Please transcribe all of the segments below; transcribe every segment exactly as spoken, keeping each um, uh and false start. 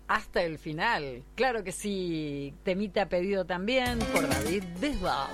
hasta el final. Claro que sí, temita pedido también por David Bisbal.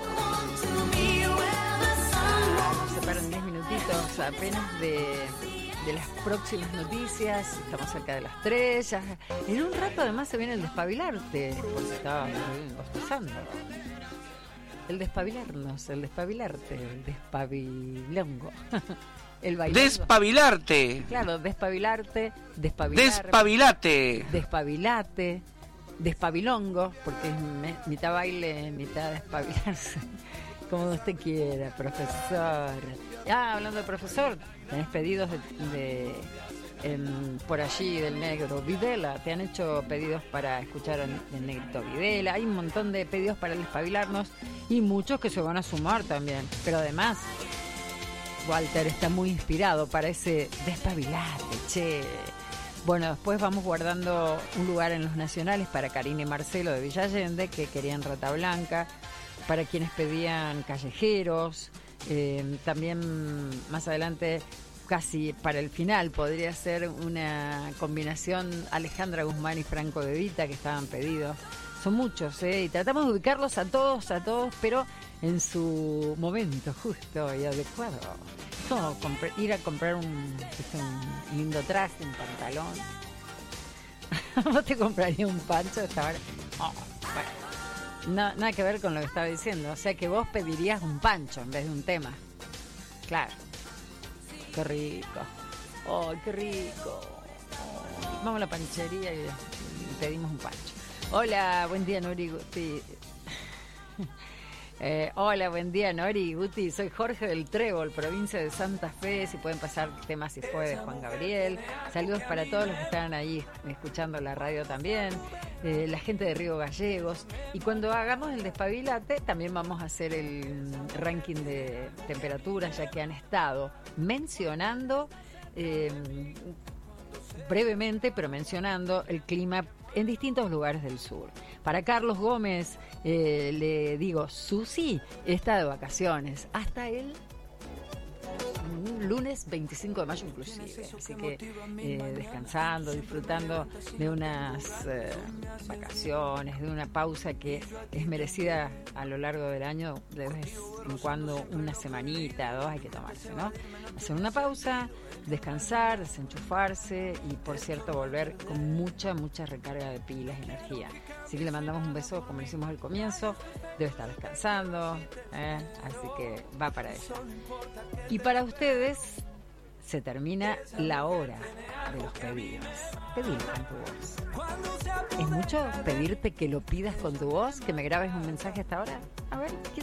Nos separan diez minutitos apenas de, de las próximas noticias. Estamos cerca de las tres. Ya, en un rato además se viene el despabilarte, porque estaba bostezando. El despabilarnos, el despabilarte, el despabilongo. El bailando. Despabilarte. Claro, despabilarte, despabilar. Despabilate. Despabilate, despabilongo, porque es me, mitad baile, mitad despabilarse. Como usted quiera, profesor. Ah, hablando de profesor, tenés pedidos de, de en, por allí del negro Videla. Te han hecho pedidos para escuchar el negrito Videla. Hay un montón de pedidos para el despabilarnos y muchos que se van a sumar también. Pero además, Walter está muy inspirado para ese despabilate, che. Bueno, después vamos guardando un lugar en los nacionales para Karina y Marcelo de Villa Allende, que querían Rata Blanca, para quienes pedían Callejeros, eh, también más adelante, casi para el final, podría ser una combinación Alejandra Guzmán y Franco De Vita, que estaban pedidos. Son muchos, ¿eh? Y tratamos de ubicarlos a todos, a todos, pero en su momento justo y adecuado. Como compre- ir a comprar un, un lindo traje, un pantalón. ¿Vos te comprarías un pancho a esta hora? Oh, bueno. No, nada que ver con lo que estaba diciendo. O sea que vos pedirías un pancho en vez de un tema. Claro. Qué rico. Oh, qué rico. Oh, vamos a la panchería y pedimos un pancho. Hola, buen día, Nori Guti. Eh, hola, buen día, Nori Guti. Soy Jorge del Trébol, provincia de Santa Fe. Si pueden pasar temas, si fue de Juan Gabriel. Saludos para todos los que están ahí escuchando la radio también. Eh, la gente de Río Gallegos. Y cuando hagamos el despabilate, también vamos a hacer el ranking de temperaturas, ya que han estado mencionando eh, brevemente, pero mencionando el clima en distintos lugares del sur. Para Carlos Gómez, eh, le digo, Susi está de vacaciones hasta el lunes veinticinco de mayo inclusive, así que eh, descansando, disfrutando de unas eh, vacaciones, de una pausa que es merecida a lo largo del año. De vez en cuando, una semanita, dos, hay que tomarse, ¿no? Hacer una pausa, descansar, desenchufarse y, por cierto, volver con mucha, mucha recarga de pilas y energía. Así que le mandamos un beso, como le hicimos al comienzo. Debe estar descansando, ¿eh? Así que va para eso. Y para ustedes se termina la hora de los pedidos. Pedilo con tu voz. ¿Es mucho pedirte que lo pidas con tu voz? ¿Que me grabes un mensaje hasta ahora? A ver, ¿qué